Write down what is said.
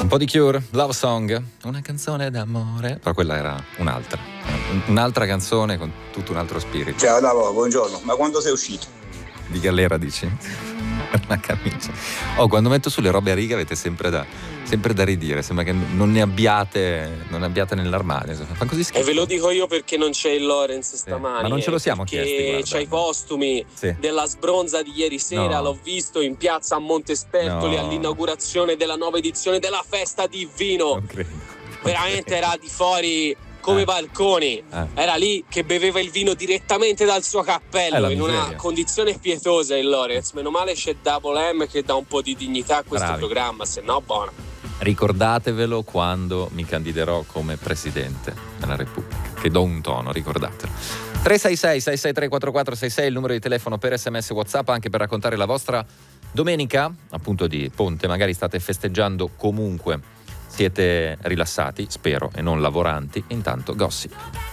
po' di Cure, Love Song, una canzone d'amore, però quella era un'altra canzone con tutto un altro spirito. Ciao Davo, buongiorno, ma quando sei uscito? Di galera, dici? Una camicia. Quando metto sulle robe a righe avete sempre da ridire, sembra che non ne abbiate nell'armadio. Fa così schifo. E ve lo dico io perché non c'è il Lorenz stamani. Ma non ce lo siamo chiesti, Perché c'è i postumi della sbronza di ieri sera, l'ho visto in piazza a Montespertoli all'inaugurazione della nuova edizione della festa di vino. Non credo. Veramente era di fuori come balconi, era lì che beveva il vino direttamente dal suo cappello in una condizione pietosa il Lorenz. Meno male c'è Double M che dà un po' di dignità a questo programma, se no buono. Ricordatevelo quando mi candiderò come Presidente della Repubblica, che do un tono, ricordatelo. 366-663-4466 il numero di telefono per SMS WhatsApp, anche per raccontare la vostra domenica, appunto di ponte, magari state festeggiando comunque, siete rilassati, spero, e non lavoranti. Intanto gossip.